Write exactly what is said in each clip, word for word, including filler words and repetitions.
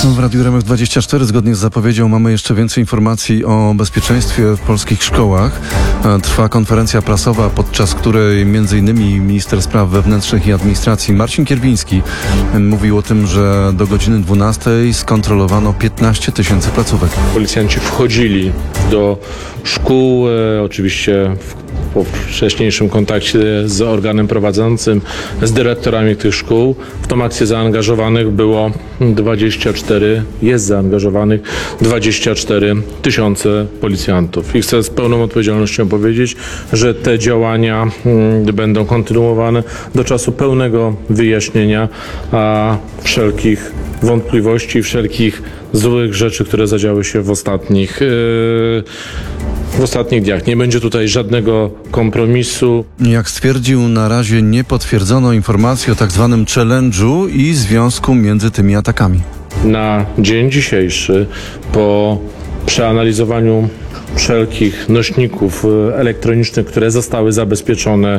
W Radiu R M F dwadzieścia cztery zgodnie z zapowiedzią mamy jeszcze więcej informacji o bezpieczeństwie w polskich szkołach. Trwa konferencja prasowa, podczas której m.in. minister spraw wewnętrznych i administracji Marcin Kierwiński mówił o tym, że do godziny dwunastej skontrolowano piętnaście tysięcy placówek. Policjanci wchodzili do szkół, e, oczywiście w po wcześniejszym kontakcie z organem prowadzącym, z dyrektorami tych szkół. W tą akcję zaangażowanych było dwadzieścia cztery, jest zaangażowanych dwadzieścia cztery tysiące policjantów. I chcę z pełną odpowiedzialnością powiedzieć, że te działania mm, będą kontynuowane do czasu pełnego wyjaśnienia a, wszelkich wątpliwości, wszelkich złych rzeczy, które zadziały się w ostatnich yy, w ostatnich dniach. Nie będzie tutaj żadnego kompromisu. Jak stwierdził, na razie nie potwierdzono informacji o tak zwanym challenge'u i związku między tymi atakami. Na dzień dzisiejszy, po przeanalizowaniu wszelkich nośników elektronicznych, które zostały zabezpieczone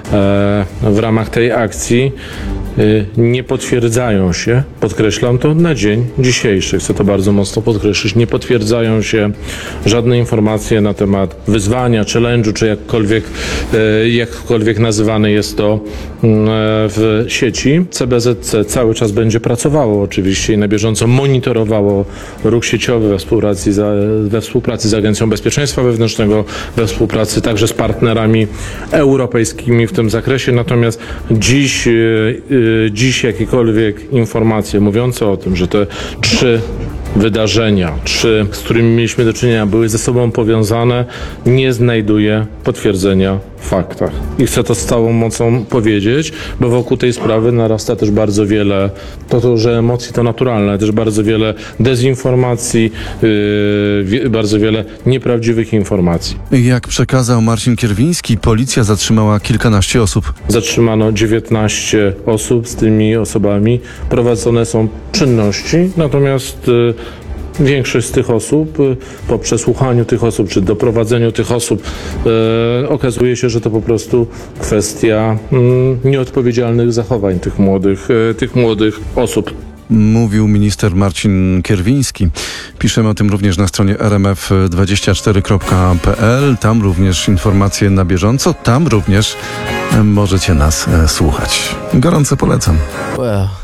w ramach tej akcji, nie potwierdzają się, podkreślam to, na dzień dzisiejszy, chcę to bardzo mocno podkreślić, nie potwierdzają się żadne informacje na temat wyzwania, challenge'u, czy jakkolwiek, jakkolwiek nazywane jest to w sieci. C B Z C cały czas będzie pracowało oczywiście i na bieżąco monitorowało ruch sieciowy we współpracy, za, we współpracy z Agencją Bezpieczeństwa Wewnętrznego, we współpracy także z partnerami europejskimi w tym zakresie. Natomiast dziś Dziś jakiekolwiek informacje mówiące o tym, że te trzy wydarzenia, trzy, z którymi mieliśmy do czynienia, były ze sobą powiązane, nie znajduje potwierdzenia w faktach. I chcę to z całą mocą powiedzieć, bo wokół tej sprawy narasta też bardzo wiele, to, to że emocji to naturalne, ale też bardzo wiele dezinformacji, yy, bardzo wiele nieprawdziwych informacji. Jak przekazał Marcin Kierwiński, policja zatrzymała kilkanaście osób. Zatrzymano dziewiętnaście osób, z tymi osobami prowadzone są czynności, natomiast yy, większość z tych osób, po przesłuchaniu tych osób, czy doprowadzeniu tych osób, e, okazuje się, że to po prostu kwestia mm, nieodpowiedzialnych zachowań tych młodych, e, tych młodych osób. Mówił minister Marcin Kierwiński. Piszemy o tym również na stronie r m f dwadzieścia cztery kropka p l. Tam również informacje na bieżąco. Tam również możecie nas słuchać. Gorąco polecam. Well.